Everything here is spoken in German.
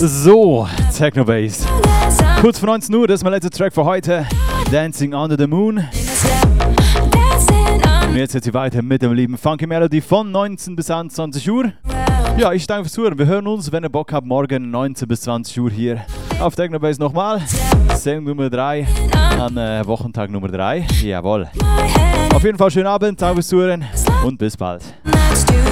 So, Techno Bass. Kurz vor 19 Uhr, das ist mein letzter Track für heute. Dancing Under the Moon. Und jetzt geht sie weiter mit dem lieben Funky Melody von 19 bis 21 Uhr. Ja, ich danke fürs Zuhören. Wir hören uns, wenn ihr Bock habt, morgen 19 bis 20 Uhr hier auf Techno Bass nochmal. Sendung Nummer 3 an Wochentag Nummer 3. Jawohl. Auf jeden Fall schönen Abend, danke fürs Zuhören und bis bald.